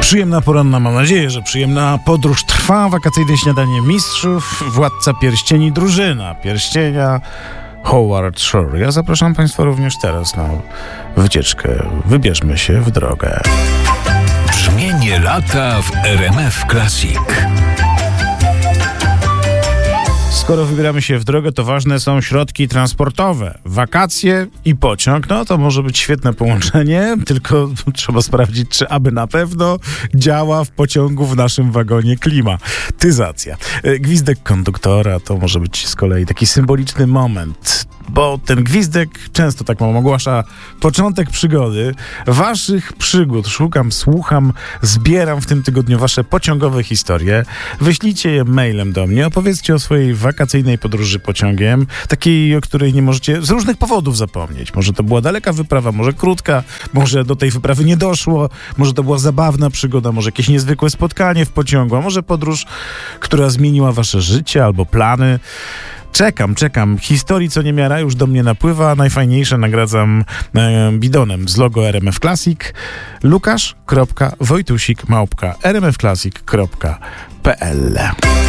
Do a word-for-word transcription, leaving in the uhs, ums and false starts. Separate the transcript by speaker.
Speaker 1: Przyjemna poranna, mam nadzieję, że przyjemna podróż trwa. Wakacyjne śniadanie mistrzów, Władca Pierścieni, drużyna Pierścienia, Howard Shore. Ja zapraszam Państwa również teraz na wycieczkę. Wybierzmy się w drogę.
Speaker 2: Brzmienie lata w R M F Classic.
Speaker 1: Skoro wybieramy się w drogę, to ważne są środki transportowe. Wakacje i pociąg, no to może być świetne połączenie, tylko trzeba sprawdzić, czy aby na pewno działa w pociągu w naszym wagonie klimatyzacja. Gwizdek konduktora to może być z kolei taki symboliczny moment, bo ten gwizdek często tak mam ogłasza początek przygody, waszych przygód. Szukam, słucham, zbieram w tym tygodniu wasze pociągowe historie. Wyślijcie je mailem do mnie, opowiedzcie o swojej wakacyjnej podróży pociągiem, takiej, o której nie możecie z różnych powodów zapomnieć. Może to była daleka wyprawa, może krótka, może do tej wyprawy nie doszło, może to była zabawna przygoda, może jakieś niezwykłe spotkanie w pociągu, a może podróż, która zmieniła wasze życie albo plany. Czekam, czekam. Historii co niemiara już do mnie napływa. Najfajniejsze nagradzam e, bidonem z logo R M F Classic. Lukasz kropka wojtusik małpka r m f classic kropka p l